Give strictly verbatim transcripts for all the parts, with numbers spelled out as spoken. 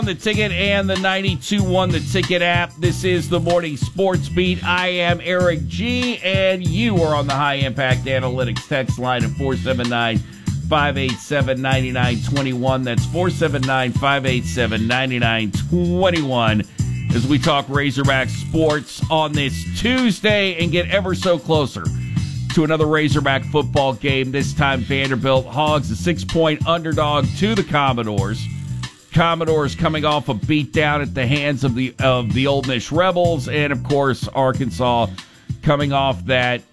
The Ticket and the ninety-two point one The Ticket app. This is the Morning Sports Beat. I am Eric G, and you are on the High Impact Analytics text line at four seven nine, five eight seven, nine nine two one. That's four seven nine, five eight seven, nine nine two one as we talk Razorback sports on this Tuesday and get ever so closer to another Razorback football game. This time Vanderbilt Hogs, a six-point underdog to the Commodores. Commodores coming off a beatdown at the hands of the of the Ole Miss Rebels, and of course Arkansas coming off that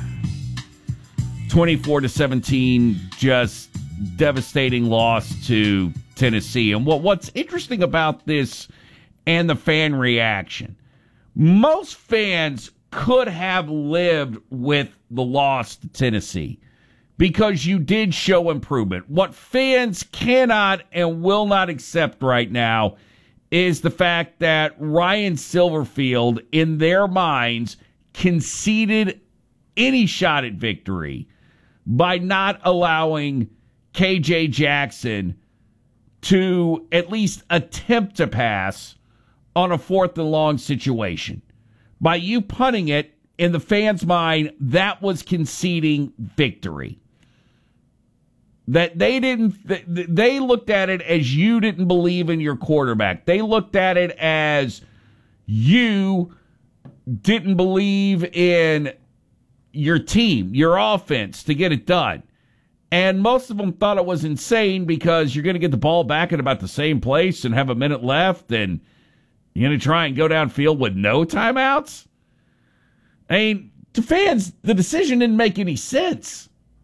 twenty-four to seventeen just devastating loss to Tennessee. And what what's interesting about this and the fan reaction, most fans could have lived with the loss to Tennessee, because you did show improvement. What fans cannot and will not accept right now is the fact that Ryan Silverfield, in their minds, conceded any shot at victory by not allowing K J Jackson to at least attempt to pass on a fourth and long situation. By you punting it, in the fans' mind, that was conceding victory. That they didn't, they looked at it as you didn't believe in your quarterback. They looked at it as you didn't believe in your team, your offense to get it done. And most of them thought it was insane because you're going to get the ball back at about the same place and have a minute left, and you're going to try and go downfield with no timeouts. I mean, to fans, the decision didn't make any sense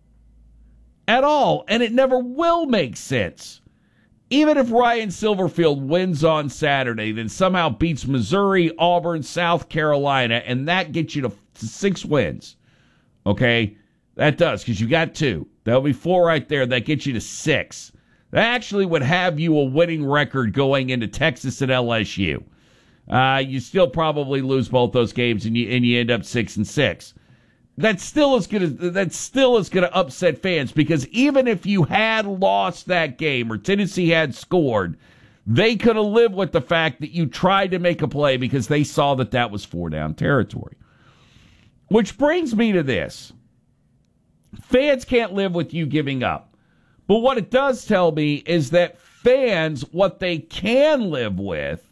at all, and it never will make sense. Even if Ryan Silverfield wins on Saturday, then somehow beats Missouri, Auburn, South Carolina, and that gets you to, to six wins. Okay? That does, because you got two. That'll be four right there. That gets you to six. That actually would have you a winning record going into Texas and L S U. Uh, you still probably lose both those games, and you and you end up six and six. That still is gonna that still is gonna upset fans, because even if you had lost that game or Tennessee had scored, they could have lived with the fact that you tried to make a play because they saw that that was four down territory. Which brings me to this: fans can't live with you giving up, but what it does tell me is that fans, what they can live with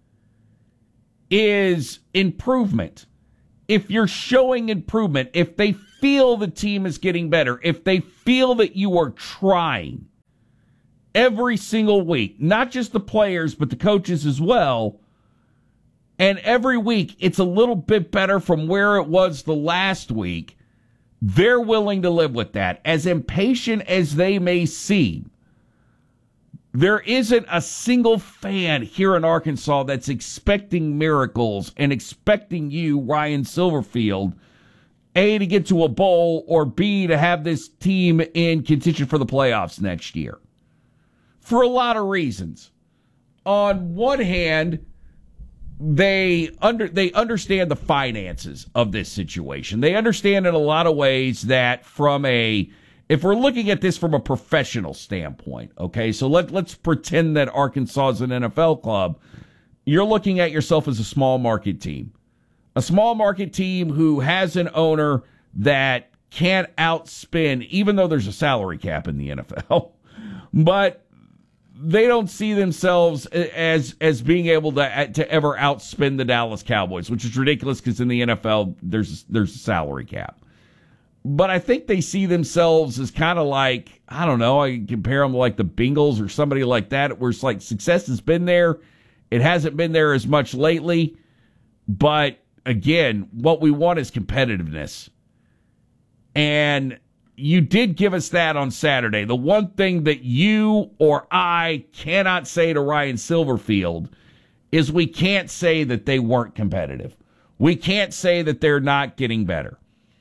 is improvement. If you're showing improvement, if they feel the team is getting better, if they feel that you are trying every single week, not just the players, but the coaches as well, and every week it's a little bit better from where it was the last week, they're willing to live with that. As impatient as they may seem, there isn't a single fan here in Arkansas that's expecting miracles and expecting you, Ryan Silverfield, A, to get to a bowl, or B, to have this team in contention for the playoffs next year. For a lot of reasons. On one hand, they under they understand the finances of this situation. They understand in a lot of ways that from a If we're looking at this from a professional standpoint, okay, so let, let's pretend that Arkansas is an N F L club. You're looking at yourself as a small market team. A small market team who has an owner that can't outspend, even though there's a salary cap in the N F L. But they don't see themselves as as being able to to ever outspend the Dallas Cowboys, which is ridiculous because in the N F L, there's there's a salary cap. But I think they see themselves as kind of like, I don't know, I compare them to like the Bengals or somebody like that, where it's like success has been there. It hasn't been there as much lately. But again, what we want is competitiveness. And you did give us that on Saturday. The one thing that you or I cannot say to Ryan Silverfield is we can't say that they weren't competitive. We can't say that they're not getting better.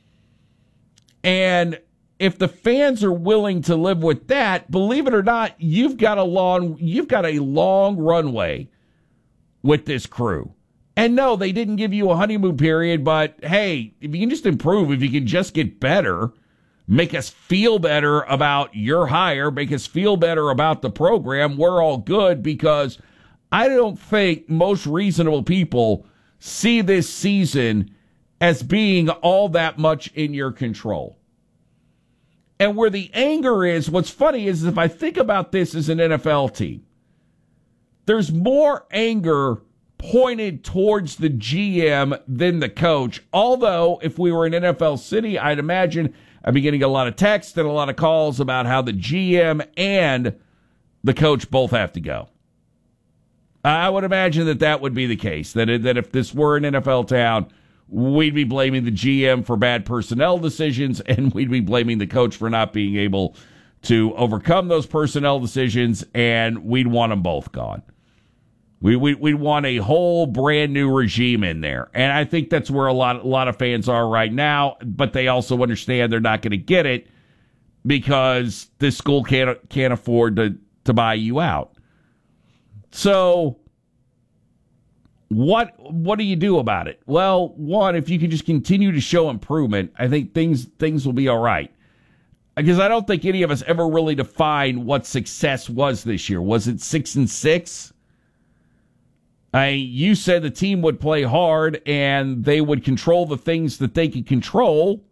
And if the fans are willing to live with that, believe it or not, you've got a long you've got a long runway with this crew. And no, they didn't give you a honeymoon period, but hey, if you can just improve, if you can just get better, make us feel better about your hire, make us feel better about the program, we're all good, because I don't think most reasonable people see this season as being all that much in your control. And where the anger is, what's funny is if I think about this as an N F L team, there's more anger pointed towards the G M than the coach. Although, if we were in N F L City, I'd imagine I'd be getting a lot of texts and a lot of calls about how the G M and the coach both have to go. I would imagine that that would be the case, that, that if this were an N F L town, we'd be blaming the G M for bad personnel decisions, and we'd be blaming the coach for not being able to overcome those personnel decisions, and we'd want them both gone. We, we, we want a whole brand new regime in there. And I think that's where a lot, a lot of fans are right now, but they also understand they're not going to get it because this school can't, can't afford to, to buy you out. So what, what do you do about it? Well, one, if you can just continue to show improvement, I think things, things will be all right. Because I don't think any of us ever really defined what success was this year. Was it six and six? I, you said the team would play hard and they would control the things that they could control,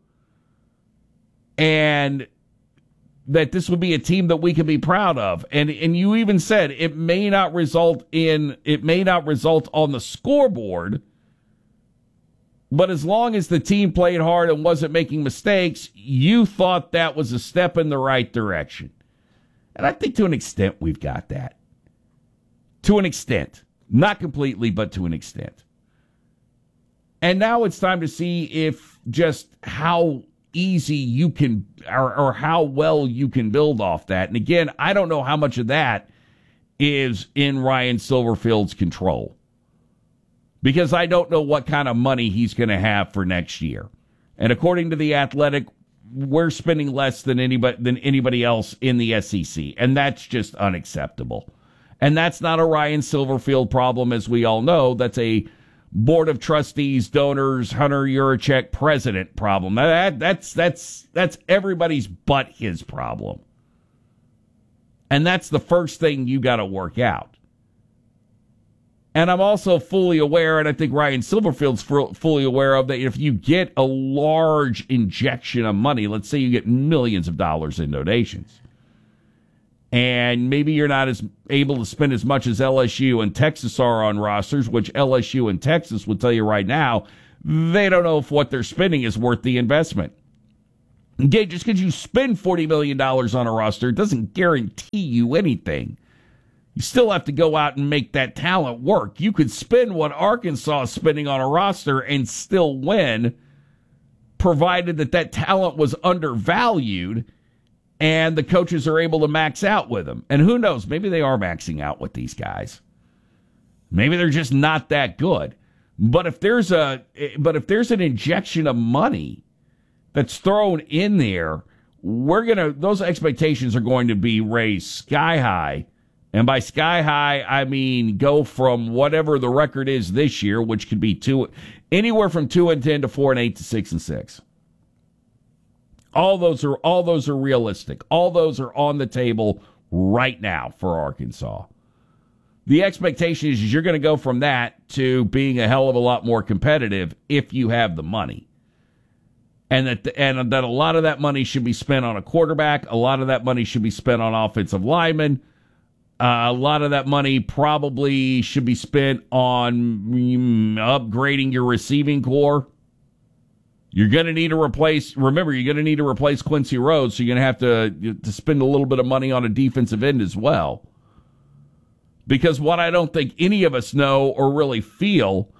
and that this would be a team that we could be proud of. And and you even said it may not result in it may not result on the scoreboard, but as long as the team played hard and wasn't making mistakes, you thought that was a step in the right direction. And I think to an extent we've got that. To an extent. Not completely, but to an extent. And now it's time to see if just how easy you can, or, or how well you can build off that. And again, I don't know how much of that is in Ryan Silverfield's control, because I don't know what kind of money he's going to have for next year. And according to The Athletic, we're spending less than anybody than anybody else in the S E C, and that's just unacceptable. And that's not a Ryan Silverfield problem, as we all know. That's a Board of Trustees, donors, Hunter Yurachek president problem. That, that's, that's, that's everybody's but his problem. And that's the first thing you got to work out. And I'm also fully aware, and I think Ryan Silverfield's fully aware of, that if you get a large injection of money, let's say you get millions of dollars in donations, and maybe you're not as able to spend as much as L S U and Texas are on rosters, which L S U and Texas will tell you right now, they don't know if what they're spending is worth the investment. Again, just because you spend forty million dollars on a roster doesn't guarantee you anything. You still have to go out and make that talent work. You could spend what Arkansas is spending on a roster and still win, provided that that talent was undervalued and the coaches are able to max out with them. And who knows, maybe they are maxing out with these guys. Maybe they're just not that good. But if there's a but if there's an injection of money that's thrown in there, we're gonna those expectations are going to be raised sky high. And by sky high, I mean go from whatever the record is this year, which could be two anywhere from two and ten to four and eight to six and six. All those are all those are realistic. All those are on the table right now for Arkansas. The expectation is you're going to go from that to being a hell of a lot more competitive if you have the money. And that and that a lot of that money should be spent on a quarterback, a lot of that money should be spent on offensive linemen. Uh, a lot of that money probably should be spent on mm, upgrading your receiving core. You're going to need to replace, remember, you're going to need to replace Quincy Rhodes, so you're going to have to, to spend a little bit of money on a defensive end as well. Because what I don't think any of us know or really feel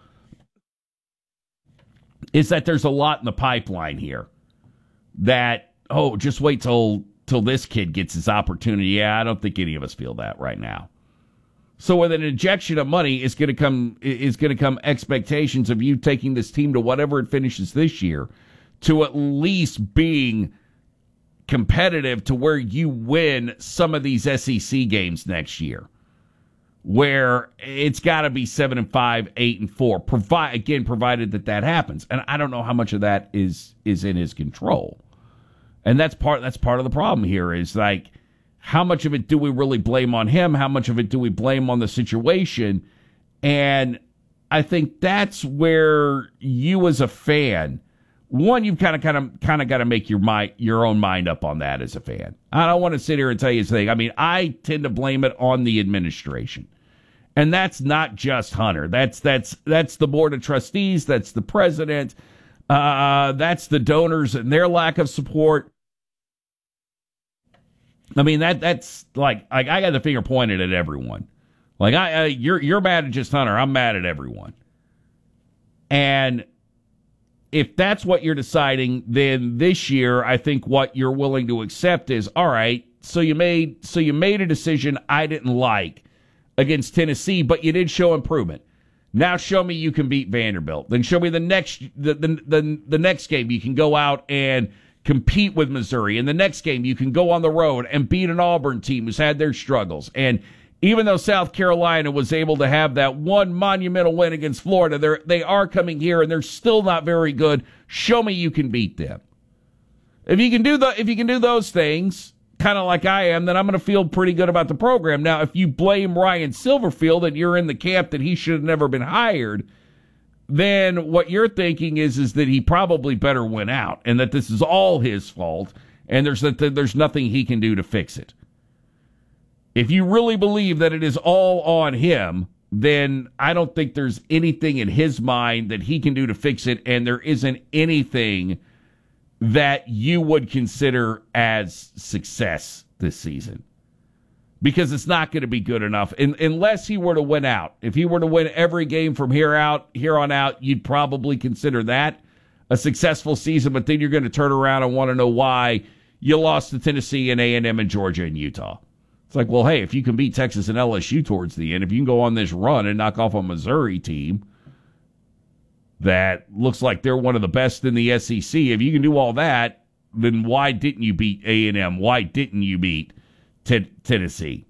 is that there's a lot in the pipeline here. That, oh, just wait till, till this kid gets his opportunity. Yeah, I don't think any of us feel that right now. So with an injection of money is going to come is going to come expectations of you taking this team to whatever it finishes this year, to at least being competitive to where you win some of these S E C games next year, where it's got to be seven and five, eight and four. Provide again, provided that that happens, and I don't know how much of that is is in his control, and that's part that's part of the problem here. Is like how much of it do we really blame on him? How much of it do we blame on the situation? And I think that's where you as a fan, one, you've kind of kind of kind of got to make your mind your own mind up on that as a fan. I don't want to sit here and tell you anything. I mean, I tend to blame it on the administration. And that's not just Hunter. That's that's that's the board of trustees, that's the president, uh, that's the donors and their lack of support. I mean, that that's like, like I got the finger pointed at everyone. Like I, uh, you're you're mad at just Hunter. I'm mad at everyone. And if that's what you're deciding, then this year I think what you're willing to accept is, all right. So you made so you made a decision I didn't like against Tennessee, but you did show improvement. Now show me you can beat Vanderbilt. Then show me the next the the the, the next game you can go out and compete with Missouri. In the next game, you can go on the road and beat an Auburn team who's had their struggles. And even though South Carolina was able to have that one monumental win against Florida, they're, they are coming here and they're still not very good. Show me you can beat them. If you can do the, if you can do those things, kind of like I am, then I'm going to feel pretty good about the program. Now, if you blame Ryan Silverfield and you're in the camp that he should have never been hired, then what you're thinking is is that he probably better win out and that this is all his fault and there's that there's nothing he can do to fix it. If you really believe that it is all on him, then I don't think there's anything in his mind that he can do to fix it, and there isn't anything that you would consider as success this season. Because it's not going to be good enough in, unless he were to win out. If he were to win every game from here out, here on out, you'd probably consider that a successful season. But then you're going to turn around and want to know why you lost to Tennessee and A and M and Georgia and Utah. It's like, well, hey, if you can beat Texas and L S U towards the end, if you can go on this run and knock off a Missouri team that looks like they're one of the best in the S E C, if you can do all that, then why didn't you beat A and M? Why didn't you beat T- Tennessee?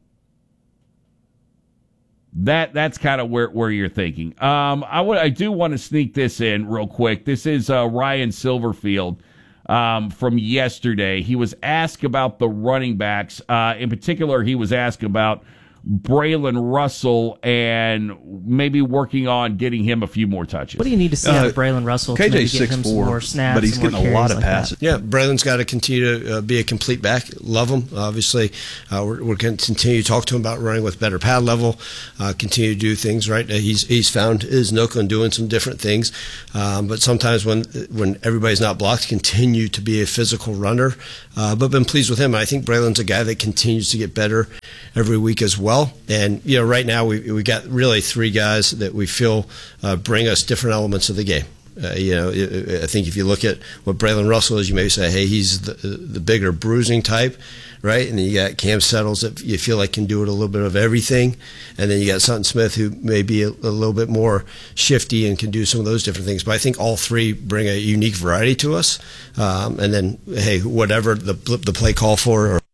That that's kind of where, where you're thinking. Um, I would I do want to sneak this in real quick. This is uh, Ryan Silverfield um, from yesterday. He was asked about the running backs. Uh, in particular, he was asked about Braylon Russell and maybe working on getting him a few more touches. What do you need to see uh, out of Braylon Russell K J's to maybe get him six four, some more snaps? But he's getting a lot of like passes. That? Yeah, Braylon's got to continue to uh, be a complete back. Love him. Obviously, uh, we're, we're going to continue to talk to him about running with better pad level, uh, continue to do things right. Uh, he's he's found his nook on doing some different things. Um, but sometimes when when everybody's not blocked, continue to be a physical runner. Uh, but been pleased with him. I think Braylon's a guy that continues to get better every week as well. And you know, right now we we got really three guys that we feel uh, bring us different elements of the game. Uh, you know, I think if you look at what Braylon Russell is, you may say, hey, he's the the bigger bruising type, right? And then you got Cam Settles that you feel like can do it a little bit of everything. And then you got Sutton Smith who may be a, a little bit more shifty and can do some of those different things. But I think all three bring a unique variety to us. Um, and then, hey, whatever the the play call for. Or-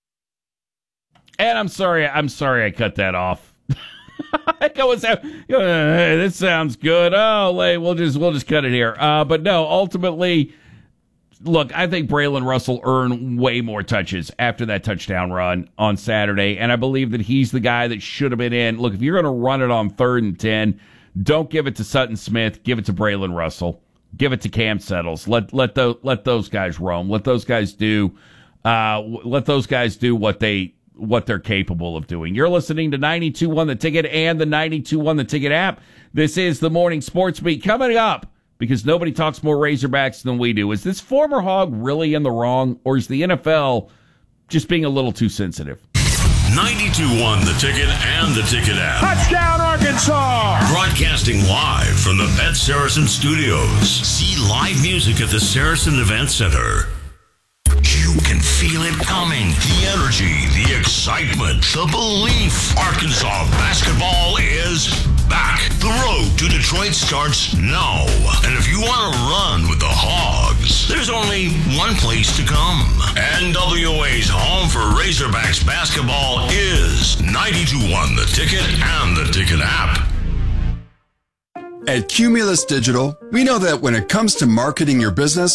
and I'm sorry, I'm sorry I cut that off. I go, this sounds good. Oh, we'll just we'll just cut it here. Uh, but no, ultimately, look, I think Braylon Russell earned way more touches after that touchdown run on Saturday, and I believe that he's the guy that should have been in. Look, if you're going to run it on third and ten, don't give it to Sutton Smith. Give it to Braylon Russell. Give it to Cam Settles. Let let those let those guys roam. Let those guys do. Uh, let those guys do what they. what they're capable of doing. You're listening to ninety-two point one The Ticket and the ninety-two point one The Ticket app. This is the Morning Sports Beat. Coming up, because nobody talks more Razorbacks than we do, is this former Hog really in the wrong, or is the N F L just being a little too sensitive? ninety-two point one The Ticket and the Ticket app. Touchdown, Arkansas! Broadcasting live from the Bet Saracen Studios. See live music at the Saracen Event Center. You can feel it coming. The energy, the excitement, the belief. Arkansas basketball is back. The road to Detroit starts now. And if you want to run with the Hogs, there's only one place to come. N W A's home for Razorbacks basketball is ninety-two point one The Ticket and the Ticket app. At Cumulus Digital, we know that when it comes to marketing your business,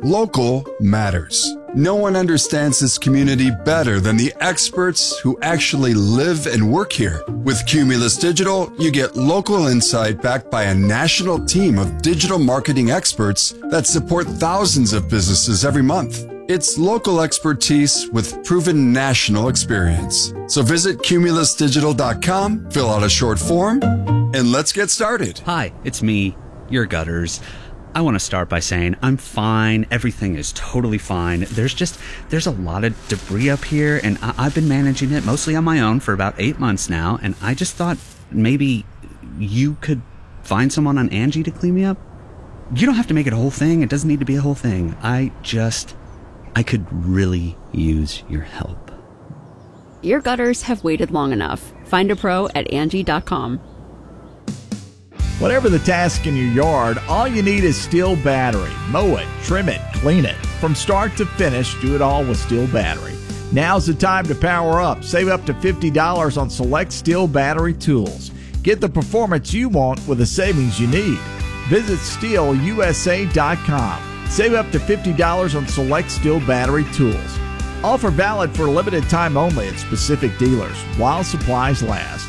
Local matters. No one understands this community better than the experts who actually live and work here. With Cumulus Digital, you get local insight backed by a national team of digital marketing experts that support thousands of businesses every month. It's local expertise with proven national experience. So visit cumulus digital dot com, fill out a short form, and let's get started. Hi, it's me, your Gutters. I want to start by saying I'm fine. Everything is totally fine. There's just, there's a lot of debris up here, and I- I've been managing it mostly on my own for about eight months now, and I just thought maybe you could find someone on Angie to clean me up. You don't have to make it a whole thing. It doesn't need to be a whole thing. I just, I could really use your help. Your gutters have waited long enough. Find a pro at Angie dot com. Whatever the task in your yard, all you need is Steel Battery. Mow it, trim it, clean it. From start to finish, do it all with Steel Battery. Now's the time to power up. Save up to fifty dollars on select Steel Battery tools. Get the performance you want with the savings you need. Visit steel u s a dot com. Save up to fifty dollars on select Steel Battery tools. Offer valid for a limited time only at specific dealers while supplies last.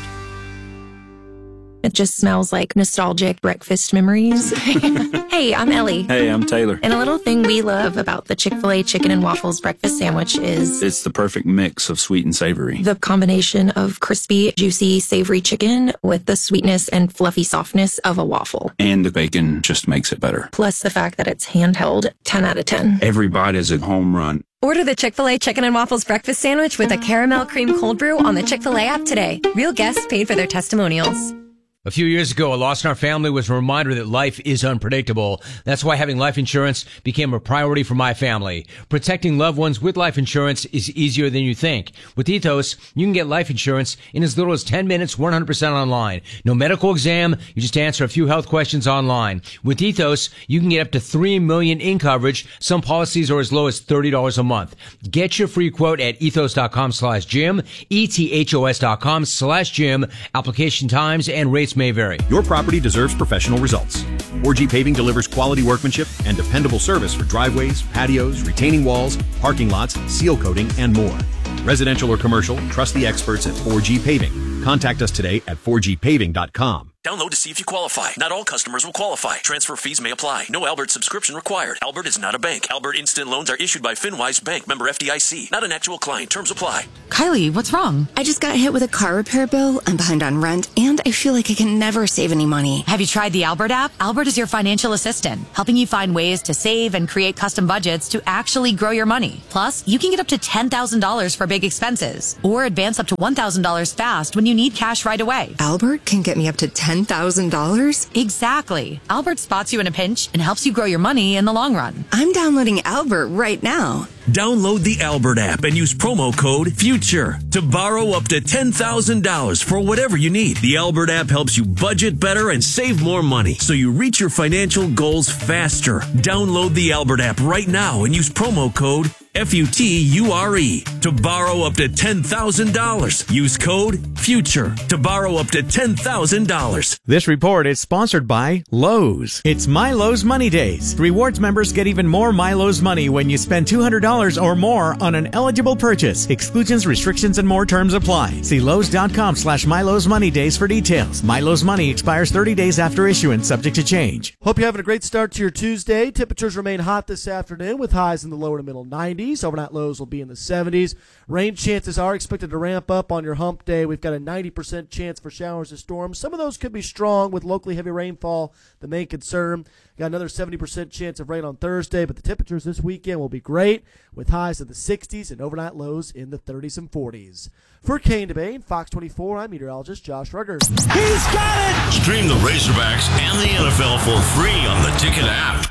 It just smells like nostalgic breakfast memories. Hey, I'm Ellie. Hey, I'm Taylor. And a little thing we love about the Chick-fil-A chicken and waffles breakfast sandwich is It's the perfect mix of sweet and savory. the combination of crispy, juicy, savory chicken with the sweetness and fluffy softness of a waffle. And the bacon just makes it better. Plus the fact that it's handheld, ten out of ten. Every bite is a home run. Order the Chick-fil-A Chicken and Waffles Breakfast Sandwich with a caramel cream cold brew on the Chick-fil-A app today. Real guests paid for their testimonials. A few years ago, a loss in our family was a reminder that life is unpredictable. That's why having life insurance became a priority for my family. Protecting loved ones with life insurance is easier than you think. With Ethos, you can get life insurance in as little as ten minutes, one hundred percent online. No medical exam, you just answer a few health questions online. With Ethos, you can get up to three million dollars in coverage. Some policies are as low as thirty dollars a month. Get your free quote at ethos.com slash Jim, E-T-H-O-S dot com slash Jim. Application times and rates may vary. Your property deserves professional results. four G Paving delivers quality workmanship and dependable service for driveways, patios, retaining walls, parking lots, seal coating, and more. Residential or commercial, trust the experts at four G Paving. Contact us today at four G paving dot com. Download to see if you qualify. Not all customers will qualify. Transfer fees may apply. No Albert subscription required. Albert is not a bank. Albert Instant Loans are issued by FinWise Bank, member F D I C. Not an actual client. Terms apply. Kylie, what's wrong? I just got hit with a car repair bill. I'm behind on rent, and I feel like I can never save any money. Have you tried the Albert app? Albert is your financial assistant, helping you find ways to save and create custom budgets to actually grow your money. Plus, you can get up to ten thousand dollars for big expenses, or advance up to one thousand dollars fast when you need cash right away. Albert can get me up to ten thousand dollars? Exactly. Albert spots you in a pinch and helps you grow your money in the long run. I'm downloading Albert right now. Download the Albert app and use promo code FUTURE to borrow up to ten thousand dollars for whatever you need. The Albert app helps you budget better and save more money so you reach your financial goals faster. Download the Albert app right now and use promo code F U T U R E to borrow up to ten thousand dollars. Use code FUTURE to borrow up to ten thousand dollars. This report is sponsored by Lowe's. It's My Lowe's Money Days. Rewards members get even more My Lowe's money when you spend two hundred dollars or more on an eligible purchase. Exclusions, restrictions, and more terms apply. See Lowe's.com slash My Lowe's Money Days for details. My Lowe's Money expires thirty days after issuance, subject to change. Hope you're having a great start to your Tuesday. Temperatures remain hot this afternoon with highs in the lower to middle nineties. Overnight lows will be in the seventies. Rain chances are expected to ramp up on your hump day. We've got a ninety percent chance for showers and storms. Some of those could be strong with locally heavy rainfall, the main concern. Got another seventy percent chance of rain on Thursday, but the temperatures this weekend will be great with highs in the sixties and overnight lows in the thirties and forties. For Kane DeBane, Fox twenty-four, I'm meteorologist Josh Ruggers. He's got it! Stream the Razorbacks and the N F L for free on the Ticket app.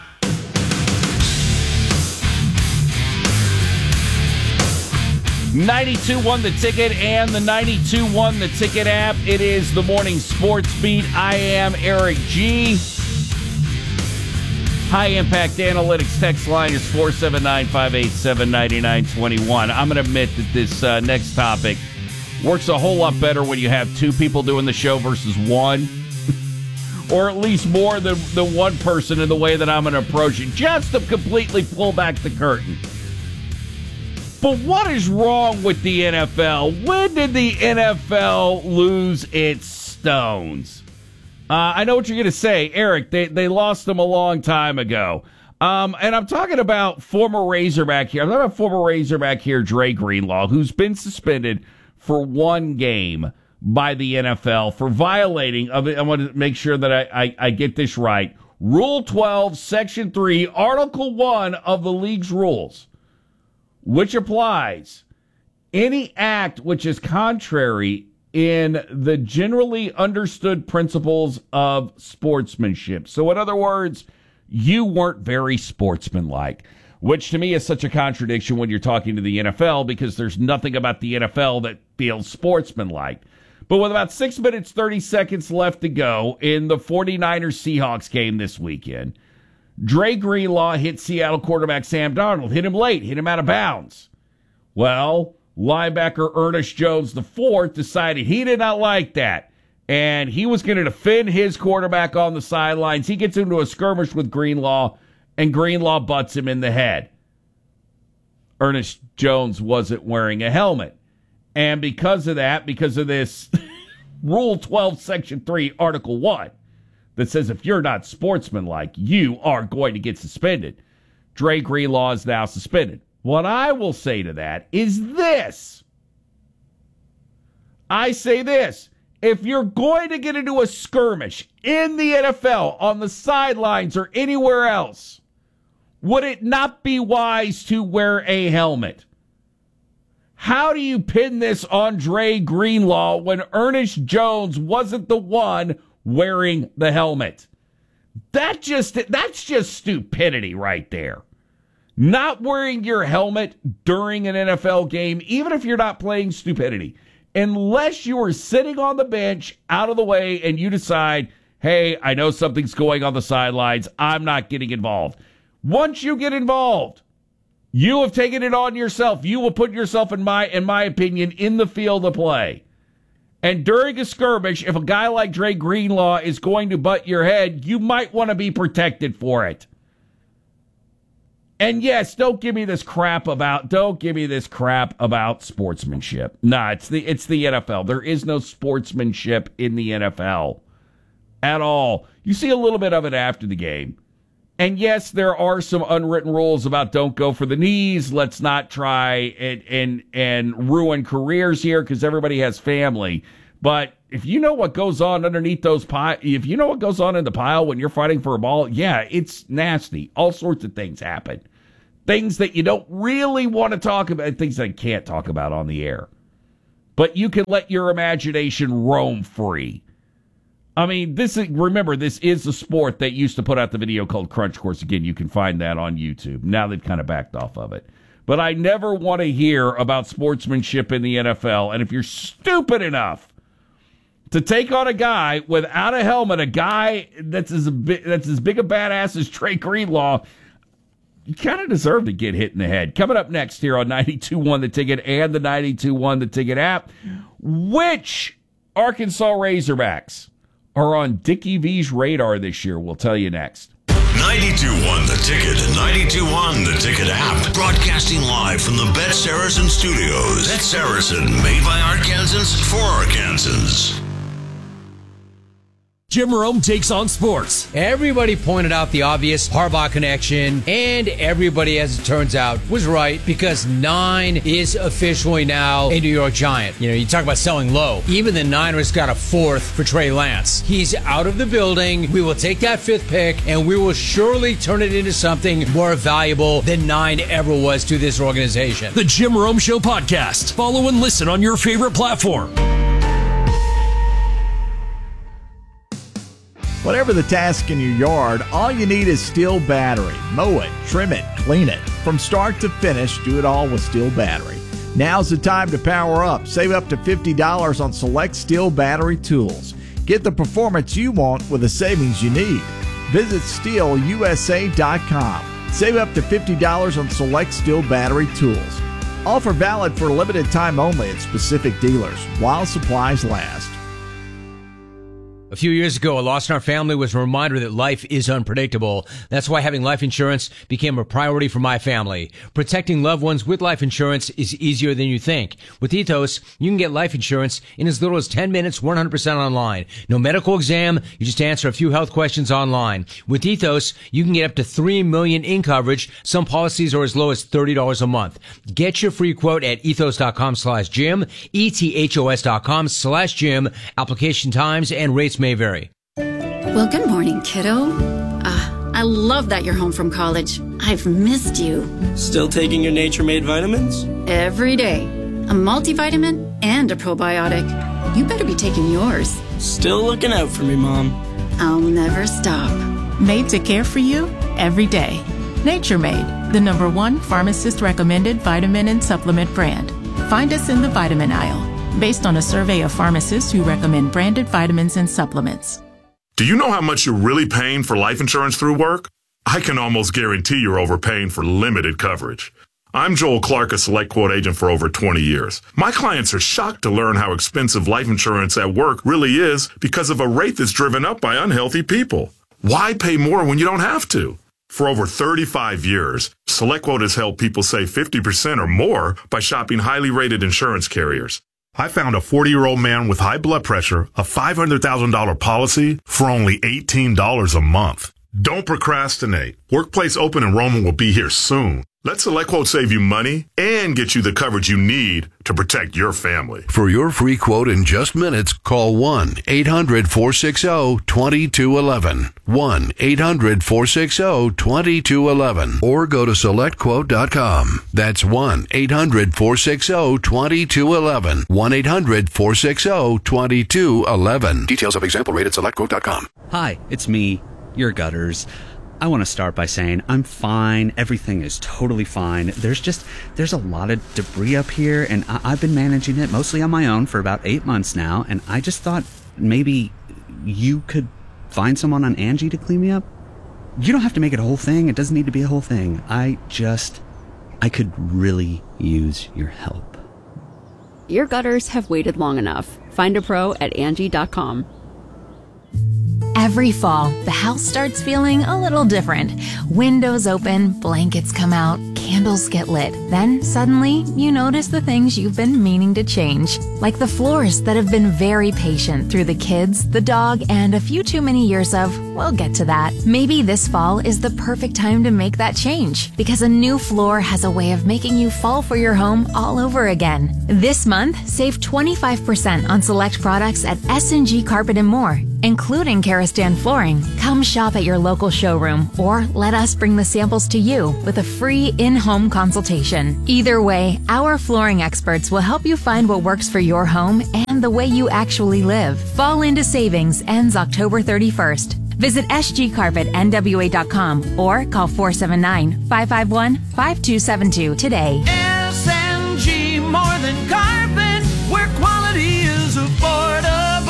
ninety-two one The Ticket and the ninety-two one The Ticket app. It is the morning sports beat. I am Eric G. High Impact Analytics text line is four seven nine, five eight seven, nine nine two one. I'm going to admit that this uh, next topic works a whole lot better when you have two people doing the show versus one. or at least more than, than one person in the way that I'm going to approach it, just to completely pull back the curtain. But what is wrong with the N F L? When did the N F L lose its stones? Uh, I know what you're going to say, Eric. They they lost them a long time ago. Um, and I'm talking about former Razorback here. I'm talking about former Razorback here, Dre Greenlaw, who's been suspended for one game by the N F L for violating, I want to make sure that I, I, I get this right, Rule twelve, Section three, Article one of the league's rules, which applies any act which is contrary in the generally understood principles of sportsmanship. So in other words, you weren't very sportsmanlike, which to me is such a contradiction when you're talking to the N F L, because there's nothing about the N F L that feels sportsmanlike. But with about six minutes, thirty seconds left to go in the 49ers Seahawks game this weekend, Dre Greenlaw hit Seattle quarterback Sam Darnold, hit him late, hit him out of bounds. Well, linebacker Ernest Jones the fourth decided he did not like that, and he was going to defend his quarterback on the sidelines. He gets into a skirmish with Greenlaw, and Greenlaw butts him in the head. Ernest Jones wasn't wearing a helmet. And because of that, because of this Rule twelve, Section three, Article one, that says if you're not sportsmanlike, you are going to get suspended, Dre Greenlaw is now suspended. What I will say to that is this. I say this. If you're going to get into a skirmish in the N F L, on the sidelines, or anywhere else, would it not be wise to wear a helmet? How do you pin this on Dre Greenlaw when Ernest Jones wasn't the one wearing the helmet? That just that's just stupidity right there. Not wearing your helmet during an N F L game, even if you're not playing stupidity, unless you are sitting on the bench out of the way and you decide, hey, I know something's going on the sidelines, I'm not getting involved. Once you get involved, you have taken it on yourself. You will put yourself, in my in my opinion, in the field of play. And during a skirmish, if a guy like Dre Greenlaw is going to butt your head, you might want to be protected for it. And yes, don't give me this crap about don't give me this crap about sportsmanship. Nah, it's the it's the N F L. There is no sportsmanship in the N F L at all. You see a little bit of it after the game. And yes, there are some unwritten rules about don't go for the knees. Let's not try and and, and ruin careers here, because everybody has family. But if you know what goes on underneath those pile, if you know what goes on in the pile when you're fighting for a ball, yeah, it's nasty. All sorts of things happen. Things that you don't really want to talk about, things that you can't talk about on the air. But you can let your imagination roam free. I mean, this is, remember, this is the sport that used to put out the video called Crunch Course. Again, you can find that on YouTube. Now they've kind of backed off of it. But I never want to hear about sportsmanship in the N F L. And if you're stupid enough to take on a guy without a helmet, a guy that's as big, that's as big a badass as Dre Greenlaw, you kind of deserve to get hit in the head. Coming up next here on ninety-two point one The Ticket and the ninety-two point one The Ticket app, which Arkansas Razorbacks are on Dickie V's radar this year? We'll tell you next. ninety-two point one The Ticket and ninety-two point one The Ticket app. Broadcasting live from the Bet Saracen studios. Bet Saracen, made by Arkansans for Arkansans. Jim Rome takes on sports. Everybody pointed out the obvious Harbaugh connection, and everybody, as it turns out, was right, because nine is officially now a New York Giant. You know, you talk about selling low. Even the Niners got a fourth for Trey Lance. He's out of the building. We will take that fifth pick, and we will surely turn it into something more valuable than nine ever was to this organization. The Jim Rome Show podcast. Follow and listen on your favorite platform. Whatever the task in your yard, all you need is Steel Battery. Mow it, trim it, clean it. From start to finish, do it all with Steel Battery. Now's the time to power up. Save up to fifty dollars on select Steel Battery tools. Get the performance you want with the savings you need. Visit steel u s a dot com. Save up to fifty dollars on select Steel Battery tools. Offer valid for a limited time only at specific dealers while supplies last. A few years ago, a loss in our family was a reminder that life is unpredictable. That's why having life insurance became a priority for my family. Protecting loved ones with life insurance is easier than you think. With Ethos, you can get life insurance in as little as ten minutes, one hundred percent online. No medical exam, you just answer a few health questions online. With Ethos, you can get up to three million dollars in coverage. Some policies are as low as thirty dollars a month. Get your free quote at ethos.com slash Jim, E T H O S dot com slash Jim. Application times and rates may vary. Well, good morning, kiddo. Uh, I love that you're home from college. I've missed you. Still taking your Nature Made vitamins? Every day. A multivitamin and a probiotic. You better be taking yours. Still looking out for me, Mom. I'll never stop. Made to care for you every day. Nature Made, the number one pharmacist-recommended vitamin and supplement brand. Find us in the vitamin aisle, based on a survey of pharmacists who recommend branded vitamins and supplements. Do you know how much you're really paying for life insurance through work? I can almost guarantee you're overpaying for limited coverage. I'm Joel Clark, a Select Quote agent for over twenty years. My clients are shocked to learn how expensive life insurance at work really is because of a rate that's driven up by unhealthy people. Why pay more when you don't have to? For over thirty-five years, SelectQuote has helped people save fifty percent or more by shopping highly rated insurance carriers. I found a forty-year-old man with high blood pressure, a five hundred thousand dollars policy for only eighteen dollars a month. Don't procrastinate. Workplace open enrollment will be here soon. Let SelectQuote save you money and get you the coverage you need to protect your family. For your free quote in just minutes, call one eight hundred four six zero two two one one, one eight hundred four six zero two two one one, or go to select quote dot com. That's one eight hundred four six zero two two one one, one eight hundred four six zero two two one one. Details of example rate at select quote dot com. Hi, it's me, your gutters. I want to start by saying I'm fine. Everything is totally fine. There's just, there's a lot of debris up here, and I- I've been managing it mostly on my own for about eight months now, and I just thought maybe you could find someone on Angie to clean me up. You don't have to make it a whole thing. It doesn't need to be a whole thing. I just, I could really use your help. Your gutters have waited long enough. Find a pro at Angie dot com. Every fall, the house starts feeling a little different. Windows open, blankets come out, candles get lit. Then, suddenly, you notice the things you've been meaning to change. Like the floors that have been very patient through the kids, the dog, and a few too many years of, we'll get to that. Maybe this fall is the perfect time to make that change, because a new floor has a way of making you fall for your home all over again. This month, save twenty-five percent on select products at S and G Carpet and More, including Karastan flooring. Come shop at your local showroom or let us bring the samples to you with a free in-home consultation. Either way, our flooring experts will help you find what works for your home and the way you actually live. Fall into Savings ends October thirty-first. Visit S G carpet N W A dot com or call four seven nine, five five one, five two seven two today. S and G, more than carpet, where quality is affordable.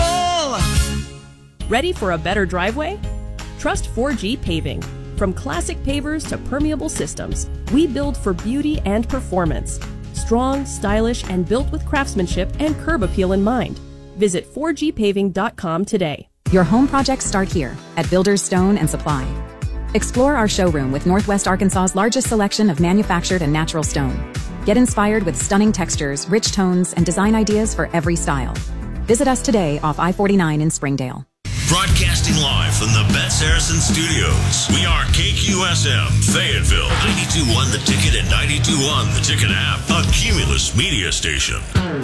Ready for a better driveway? Trust four G Paving. From classic pavers to permeable systems, we build for beauty and performance. Strong, stylish, and built with craftsmanship and curb appeal in mind. Visit four G paving dot com today. Your home projects start here at Builders Stone and Supply. Explore our showroom with Northwest Arkansas's largest selection of manufactured and natural stone. Get inspired with stunning textures, rich tones, and design ideas for every style. Visit us today off I forty-nine in Springdale. Broadcasting live from the Bet Saracen Studios. We are K Q S M, Fayetteville, ninety-two point one The Ticket and ninety-two point one The Ticket app, a Cumulus media station.